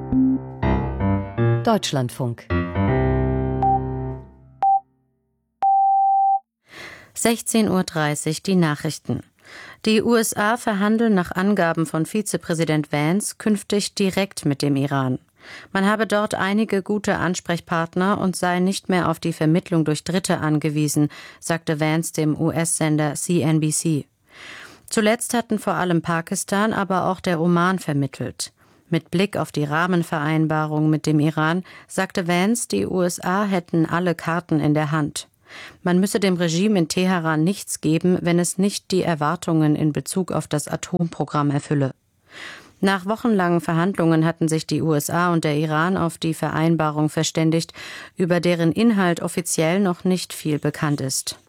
Deutschlandfunk 16:30 Uhr die Nachrichten. Die USA verhandeln nach Angaben von Vizepräsident Vance künftig direkt mit dem Iran. Man habe dort einige gute Ansprechpartner und sei nicht mehr auf die Vermittlung durch Dritte angewiesen, sagte Vance dem US-Sender CNBC. Zuletzt hatten vor allem Pakistan, aber auch der Oman vermittelt. Mit Blick auf die Rahmenvereinbarung mit dem Iran sagte Vance, die USA hätten alle Karten in der Hand. Man müsse dem Regime in Teheran nichts geben, wenn es nicht die Erwartungen in Bezug auf das Atomprogramm erfülle. Nach wochenlangen Verhandlungen hatten sich die USA und der Iran auf die Vereinbarung verständigt, über deren Inhalt offiziell noch nicht viel bekannt ist.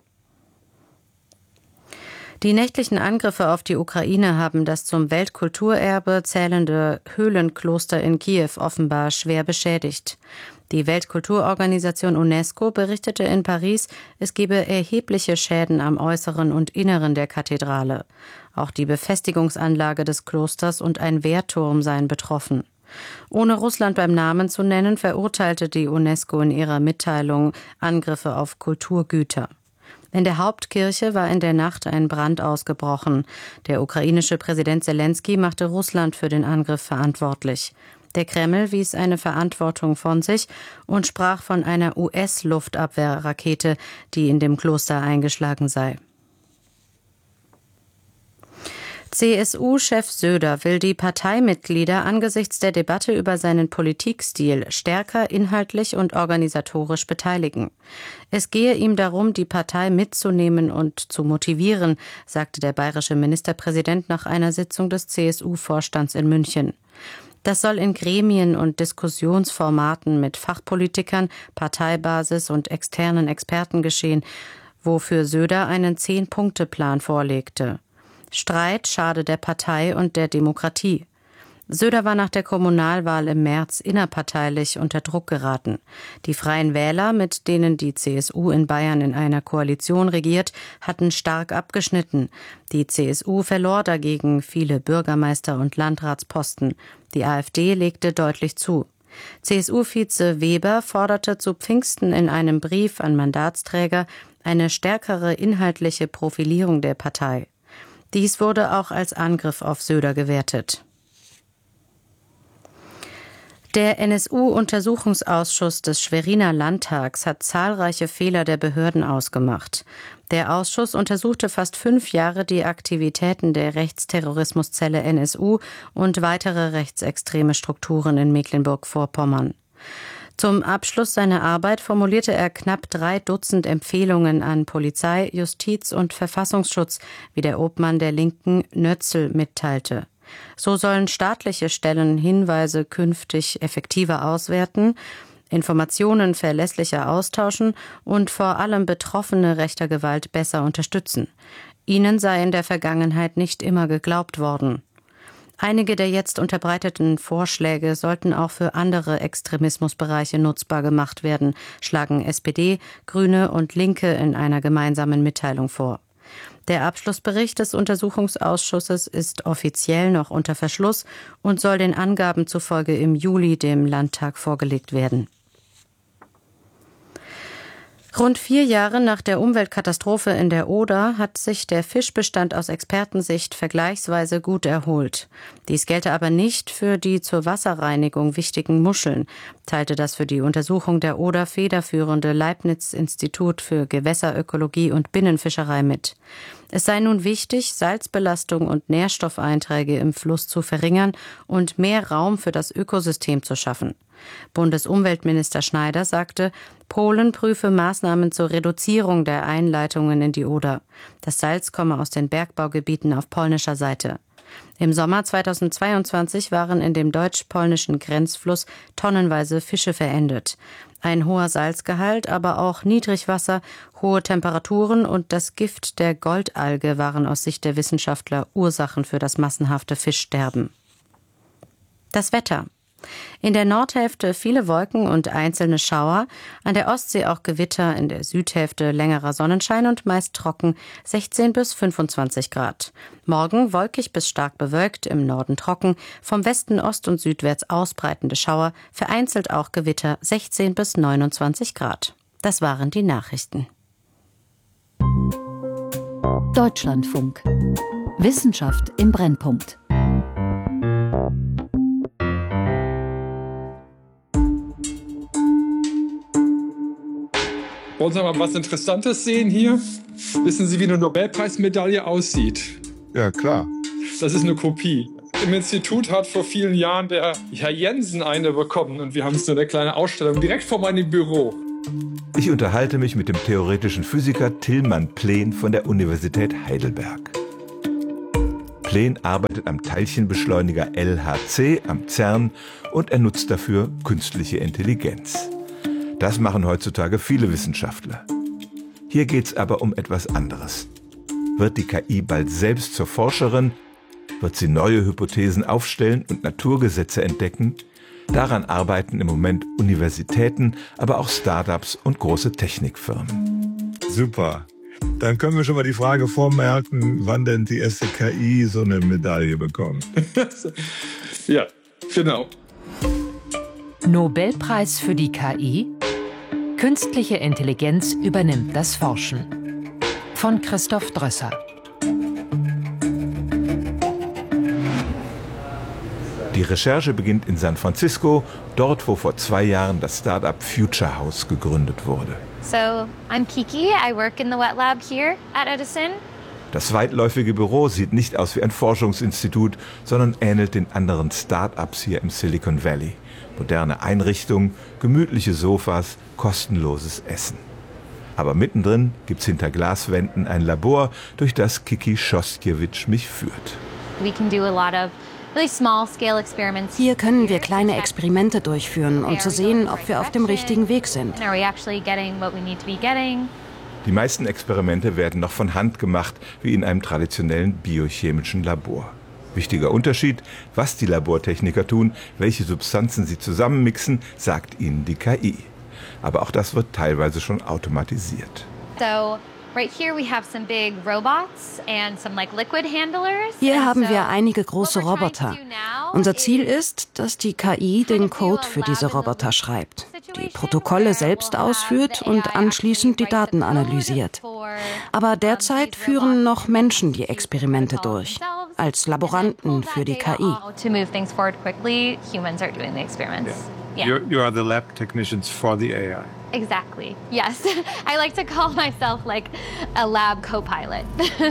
Die nächtlichen Angriffe auf die Ukraine haben das zum Weltkulturerbe zählende Höhlenkloster in Kiew offenbar schwer beschädigt. Die Weltkulturorganisation UNESCO berichtete in Paris, es gebe erhebliche Schäden am Äußeren und Inneren der Kathedrale. Auch die Befestigungsanlage des Klosters und ein Wehrturm seien betroffen. Ohne Russland beim Namen zu nennen, verurteilte die UNESCO in ihrer Mitteilung Angriffe auf Kulturgüter. In der Hauptkirche war in der Nacht ein Brand ausgebrochen. Der ukrainische Präsident Selenskyj machte Russland für den Angriff verantwortlich. Der Kreml wies eine Verantwortung von sich und sprach von einer US-Luftabwehrrakete, die in dem Kloster eingeschlagen sei. CSU-Chef Söder will die Parteimitglieder angesichts der Debatte über seinen Politikstil stärker inhaltlich und organisatorisch beteiligen. Es gehe ihm darum, die Partei mitzunehmen und zu motivieren, sagte der bayerische Ministerpräsident nach einer Sitzung des CSU-Vorstands in München. Das soll in Gremien und Diskussionsformaten mit Fachpolitikern, Parteibasis und externen Experten geschehen, wofür Söder einen 10-Punkte-Plan vorlegte. Streit schade der Partei und der Demokratie. Söder war nach der Kommunalwahl im März innerparteilich unter Druck geraten. Die Freien Wähler, mit denen die CSU in Bayern in einer Koalition regiert, hatten stark abgeschnitten. Die CSU verlor dagegen viele Bürgermeister- und Landratsposten. Die AfD legte deutlich zu. CSU-Vize Weber forderte zu Pfingsten in einem Brief an Mandatsträger eine stärkere inhaltliche Profilierung der Partei. Dies wurde auch als Angriff auf Söder gewertet. Der NSU-Untersuchungsausschuss des Schweriner Landtags hat zahlreiche Fehler der Behörden ausgemacht. Der Ausschuss untersuchte fast 5 Jahre die Aktivitäten der Rechtsterrorismuszelle NSU und weitere rechtsextreme Strukturen in Mecklenburg-Vorpommern. Zum Abschluss seiner Arbeit formulierte er knapp 3 Dutzend Empfehlungen an Polizei, Justiz und Verfassungsschutz, wie der Obmann der Linken Nötzel mitteilte. So sollen staatliche Stellen Hinweise künftig effektiver auswerten, Informationen verlässlicher austauschen und vor allem Betroffene rechter Gewalt besser unterstützen. Ihnen sei in der Vergangenheit nicht immer geglaubt worden. Einige der jetzt unterbreiteten Vorschläge sollten auch für andere Extremismusbereiche nutzbar gemacht werden, schlagen SPD, Grüne und Linke in einer gemeinsamen Mitteilung vor. Der Abschlussbericht des Untersuchungsausschusses ist offiziell noch unter Verschluss und soll den Angaben zufolge im Juli dem Landtag vorgelegt werden. Rund 4 Jahre nach der Umweltkatastrophe in der Oder hat sich der Fischbestand aus Expertensicht vergleichsweise gut erholt. Dies gelte aber nicht für die zur Wasserreinigung wichtigen Muscheln, teilte das für die Untersuchung der Oder federführende Leibniz-Institut für Gewässerökologie und Binnenfischerei mit. Es sei nun wichtig, Salzbelastung und Nährstoffeinträge im Fluss zu verringern und mehr Raum für das Ökosystem zu schaffen. Bundesumweltminister Schneider sagte, Polen prüfe Maßnahmen zur Reduzierung der Einleitungen in die Oder. Das Salz komme aus den Bergbaugebieten auf polnischer Seite. Im Sommer 2022 waren in dem deutsch-polnischen Grenzfluss tonnenweise Fische verendet. Ein hoher Salzgehalt, aber auch Niedrigwasser, hohe Temperaturen und das Gift der Goldalge waren aus Sicht der Wissenschaftler Ursachen für das massenhafte Fischsterben. Das Wetter. In der Nordhälfte viele Wolken und einzelne Schauer, an der Ostsee auch Gewitter, in der Südhälfte längerer Sonnenschein und meist trocken, 16 bis 25 Grad. Morgen wolkig bis stark bewölkt, im Norden trocken, vom Westen ost- und südwärts ausbreitende Schauer, vereinzelt auch Gewitter, 16 bis 29 Grad. Das waren die Nachrichten. Deutschlandfunk. Wissenschaft im Brennpunkt. Wollen Sie mal was Interessantes sehen hier? Wissen Sie, wie eine Nobelpreismedaille aussieht? Ja, klar. Das ist eine Kopie. Im Institut hat vor vielen Jahren der Herr Jensen eine bekommen und wir haben so eine kleine Ausstellung direkt vor meinem Büro. Ich unterhalte mich mit dem theoretischen Physiker Tilman Plen von der Universität Heidelberg. Plen arbeitet am Teilchenbeschleuniger LHC am CERN und er nutzt dafür künstliche Intelligenz. Das machen heutzutage viele Wissenschaftler. Hier geht's aber um etwas anderes. Wird die KI bald selbst zur Forscherin? Wird sie neue Hypothesen aufstellen und Naturgesetze entdecken? Daran arbeiten im Moment Universitäten, aber auch Startups und große Technikfirmen. Super. Dann können wir schon mal die Frage vormerken, wann denn die erste KI so eine Medaille bekommt. Ja, genau. Nobelpreis für die KI? Künstliche Intelligenz übernimmt das Forschen. Von Christoph Drösser. Die Recherche beginnt in San Francisco, dort wo vor 2 Jahren das Startup Future House gegründet wurde. So, I'm Kiki. I work in the wet lab here at Edison. Das weitläufige Büro sieht nicht aus wie ein Forschungsinstitut, sondern ähnelt den anderen Start-ups hier im Silicon Valley. Moderne Einrichtungen, gemütliche Sofas, kostenloses Essen. Aber mittendrin gibt's hinter Glaswänden ein Labor, durch das Kiki Schostjewitsch mich führt. We can do a lot of really small scale experiments. Hier können wir kleine Experimente durchführen, um zu sehen, ob wir auf dem richtigen Weg sind. Are we actually getting what we need to be getting? Die meisten Experimente werden noch von Hand gemacht, wie in einem traditionellen biochemischen Labor. Wichtiger Unterschied, was die Labortechniker tun, welche Substanzen sie zusammenmixen, sagt ihnen die KI. Aber auch das wird teilweise schon automatisiert. So, right here we have some big robots and some like liquid handlers. Hier haben wir einige große Roboter. Unser Ziel ist, dass die KI den Code für diese Roboter schreibt, die Protokolle selbst ausführt und anschließend die Daten analysiert. Aber derzeit führen noch Menschen die Experimente durch, als Laboranten für die KI. To move things forward quickly, humans are doing the experiments. Yeah. You are the lab technicians for the AI. Exactly. Yes. I like to call myself like a lab co-pilot.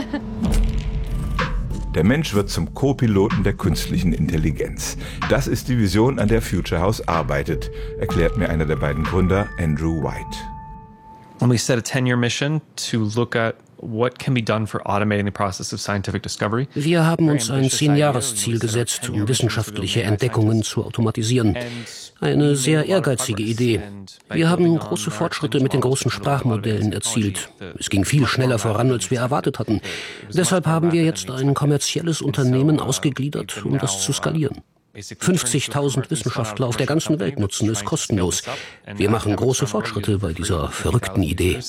Der Mensch wird zum Co-Piloten der künstlichen Intelligenz. Das ist die Vision, an der Future House arbeitet, erklärt mir einer der beiden Gründer, Andrew White. And we set a 10-year mission to look at what can be done for automating the process of scientific discovery. Wir haben uns ein 10-Jahres-Ziel gesetzt, um wissenschaftliche Entdeckungen zu automatisieren. Eine sehr ehrgeizige Idee. Wir haben große Fortschritte mit den großen Sprachmodellen erzielt. Es ging viel schneller voran, als wir erwartet hatten. Deshalb haben wir jetzt ein kommerzielles Unternehmen ausgegliedert, um das zu skalieren. 50.000 Wissenschaftler auf der ganzen Welt nutzen es kostenlos. Wir machen große Fortschritte bei dieser verrückten Idee.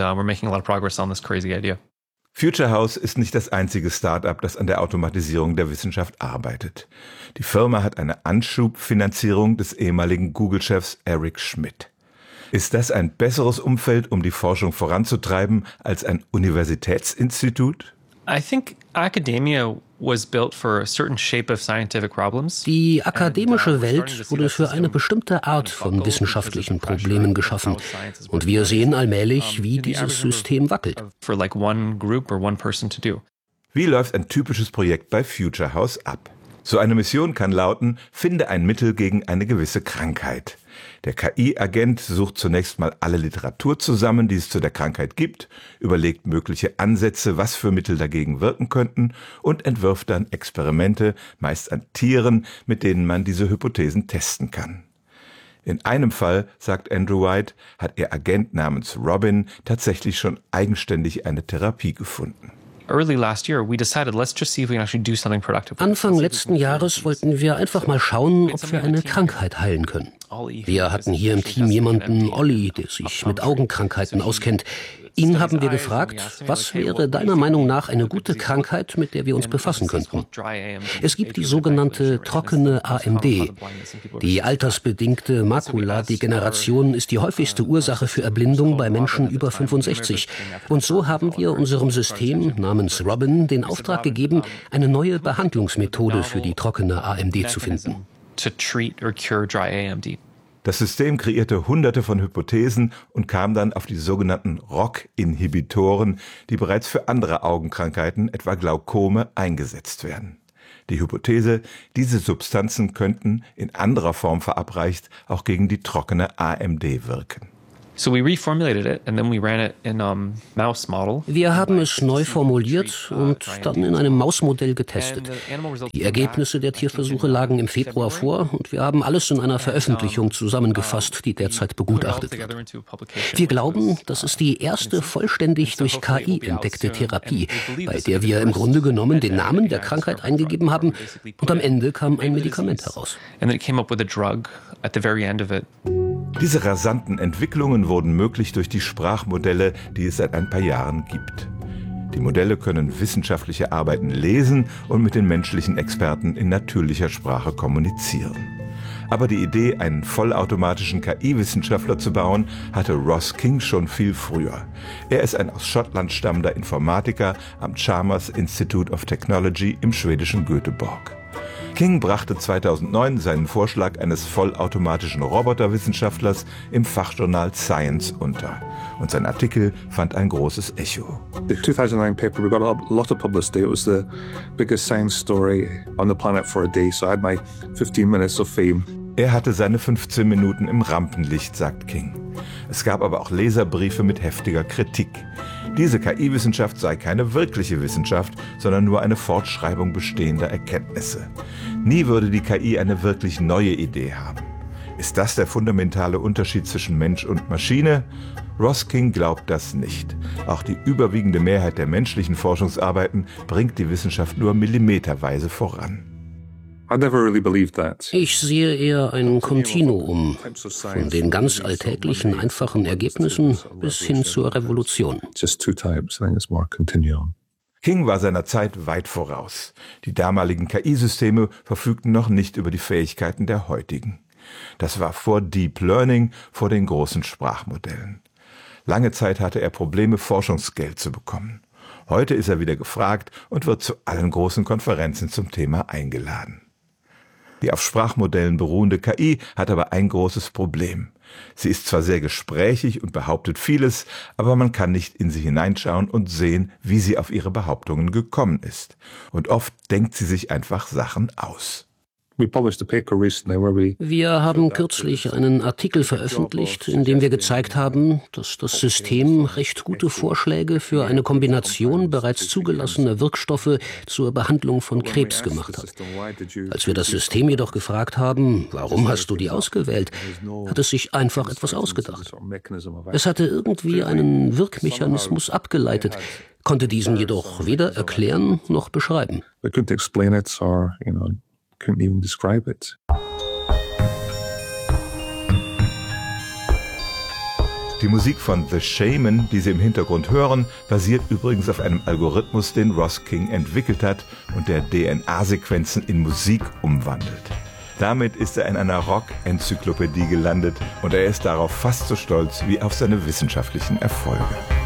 Future House ist nicht das einzige Start-up, das an der Automatisierung der Wissenschaft arbeitet. Die Firma hat eine Anschubfinanzierung des ehemaligen Google-Chefs Eric Schmidt. Ist das ein besseres Umfeld, um die Forschung voranzutreiben, als ein Universitätsinstitut? I think academia was built for a certain shape of scientific problems. Die akademische Welt wurde für eine bestimmte Art von wissenschaftlichen Problemen geschaffen. Und wir sehen allmählich, wie dieses System wackelt. For like one group or one person to do. Wie läuft ein typisches Projekt bei Future House ab? So eine Mission kann lauten, finde ein Mittel gegen eine gewisse Krankheit. Der KI-Agent sucht zunächst mal alle Literatur zusammen, die es zu der Krankheit gibt, überlegt mögliche Ansätze, was für Mittel dagegen wirken könnten und entwirft dann Experimente, meist an Tieren, mit denen man diese Hypothesen testen kann. In einem Fall, sagt Andrew White, hat ihr Agent namens Robin tatsächlich schon eigenständig eine Therapie gefunden. Anfang letzten Jahres wollten wir einfach mal schauen, ob wir eine Krankheit heilen können. Wir hatten hier im Team jemanden, Olli, der sich mit Augenkrankheiten auskennt. Ihn haben wir gefragt, was wäre deiner Meinung nach eine gute Krankheit, mit der wir uns befassen könnten? Es gibt die sogenannte trockene AMD. Die altersbedingte Makuladegeneration ist die häufigste Ursache für Erblindung bei Menschen über 65. Und so haben wir unserem System namens Robin den Auftrag gegeben, eine neue Behandlungsmethode für die trockene AMD zu finden. Das System kreierte hunderte von Hypothesen und kam dann auf die sogenannten ROCK-Inhibitoren, die bereits für andere Augenkrankheiten, etwa Glaukome, eingesetzt werden. Die Hypothese, diese Substanzen könnten, in anderer Form verabreicht, auch gegen die trockene AMD wirken. Wir haben es neu formuliert und dann in einem Mausmodell getestet. Die Ergebnisse der Tierversuche lagen im Februar vor und wir haben alles in einer Veröffentlichung zusammengefasst, die derzeit begutachtet wird. Wir glauben, das ist die erste vollständig durch KI entdeckte Therapie, bei der wir im Grunde genommen den Namen der Krankheit eingegeben haben und am Ende kam ein Medikament heraus. Diese rasanten Entwicklungen wurden möglich durch die Sprachmodelle, die es seit ein paar Jahren gibt. Die Modelle können wissenschaftliche Arbeiten lesen und mit den menschlichen Experten in natürlicher Sprache kommunizieren. Aber die Idee, einen vollautomatischen KI-Wissenschaftler zu bauen, hatte Ross King schon viel früher. Er ist ein aus Schottland stammender Informatiker am Chalmers Institute of Technology im schwedischen Göteborg. King brachte 2009 seinen Vorschlag eines vollautomatischen Roboterwissenschaftlers im Fachjournal Science unter. Und sein Artikel fand ein großes Echo. The 2009 paper, we got a lot of publicity. It was the biggest science story on the planet for a day, so I had my 15 minutes of fame. Er hatte seine 15 Minuten im Rampenlicht, sagt King. Es gab aber auch Leserbriefe mit heftiger Kritik. Diese KI-Wissenschaft sei keine wirkliche Wissenschaft, sondern nur eine Fortschreibung bestehender Erkenntnisse. Nie würde die KI eine wirklich neue Idee haben. Ist das der fundamentale Unterschied zwischen Mensch und Maschine? Ross King glaubt das nicht. Auch die überwiegende Mehrheit der menschlichen Forschungsarbeiten bringt die Wissenschaft nur millimeterweise voran. Ich sehe eher ein Kontinuum, von den ganz alltäglichen, einfachen Ergebnissen bis hin zur Revolution. King war seiner Zeit weit voraus. Die damaligen KI-Systeme verfügten noch nicht über die Fähigkeiten der heutigen. Das war vor Deep Learning, vor den großen Sprachmodellen. Lange Zeit hatte er Probleme, Forschungsgeld zu bekommen. Heute ist er wieder gefragt und wird zu allen großen Konferenzen zum Thema eingeladen. Die auf Sprachmodellen beruhende KI hat aber ein großes Problem. Sie ist zwar sehr gesprächig und behauptet vieles, aber man kann nicht in sie hineinschauen und sehen, wie sie auf ihre Behauptungen gekommen ist. Und oft denkt sie sich einfach Sachen aus. Wir haben kürzlich einen Artikel veröffentlicht, in dem wir gezeigt haben, dass das System recht gute Vorschläge für eine Kombination bereits zugelassener Wirkstoffe zur Behandlung von Krebs gemacht hat. Als wir das System jedoch gefragt haben, warum hast du die ausgewählt, hat es sich einfach etwas ausgedacht. Es hatte irgendwie einen Wirkmechanismus abgeleitet, konnte diesen jedoch weder erklären noch beschreiben. Couldn't even describe it. Die Musik von The Shaman, die Sie im Hintergrund hören, basiert übrigens auf einem Algorithmus, den Ross King entwickelt hat und der DNA-Sequenzen in Musik umwandelt. Damit ist er in einer Rock-Enzyklopädie gelandet und er ist darauf fast so stolz wie auf seine wissenschaftlichen Erfolge.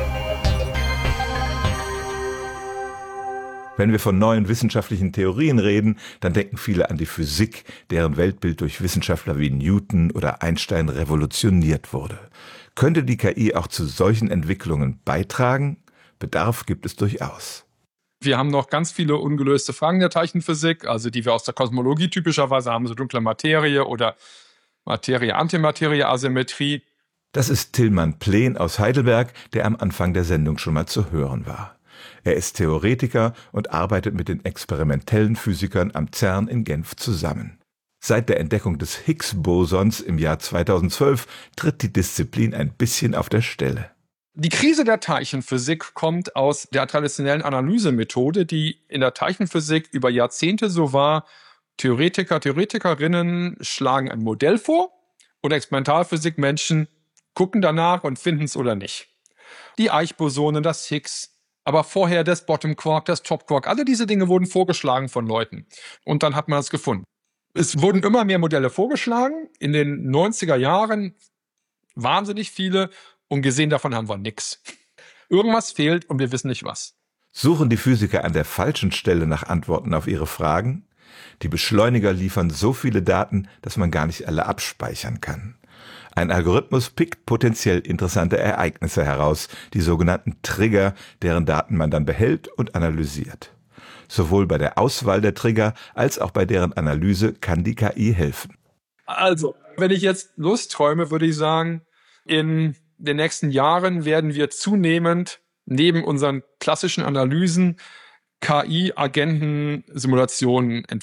Wenn wir von neuen wissenschaftlichen Theorien reden, dann denken viele an die Physik, deren Weltbild durch Wissenschaftler wie Newton oder Einstein revolutioniert wurde. Könnte die KI auch zu solchen Entwicklungen beitragen? Bedarf gibt es durchaus. Wir haben noch ganz viele ungelöste Fragen der Teilchenphysik, also die wir aus der Kosmologie typischerweise haben, so dunkle Materie oder Materie-Antimaterie-Asymmetrie. Das ist Tilman Pleen aus Heidelberg, der am Anfang der Sendung schon mal zu hören war. Er ist Theoretiker und arbeitet mit den experimentellen Physikern am CERN in Genf zusammen. Seit der Entdeckung des Higgs-Bosons im Jahr 2012 tritt die Disziplin ein bisschen auf der Stelle. Die Krise der Teilchenphysik kommt aus der traditionellen Analysemethode, die in der Teilchenphysik über Jahrzehnte so war. Theoretikerinnen schlagen ein Modell vor und Experimentalphysikmenschen gucken danach und finden es oder nicht. Die Eichbosonen, das Higgs, aber vorher das Bottom Quark, das Top Quark, alle diese Dinge wurden vorgeschlagen von Leuten. Und dann hat man es gefunden. Es wurden immer mehr Modelle vorgeschlagen. In den 90er Jahren wahnsinnig viele. Und gesehen davon haben wir nichts. Irgendwas fehlt und wir wissen nicht was. Suchen die Physiker an der falschen Stelle nach Antworten auf ihre Fragen? Die Beschleuniger liefern so viele Daten, dass man gar nicht alle abspeichern kann. Ein Algorithmus pickt potenziell interessante Ereignisse heraus, die sogenannten Trigger, deren Daten man dann behält und analysiert. Sowohl bei der Auswahl der Trigger als auch bei deren Analyse kann die KI helfen. Also, wenn ich jetzt Lustträume, würde ich sagen, in den nächsten Jahren werden wir zunehmend neben unseren klassischen Analysen KI-Agenten-Simulationen entwickeln.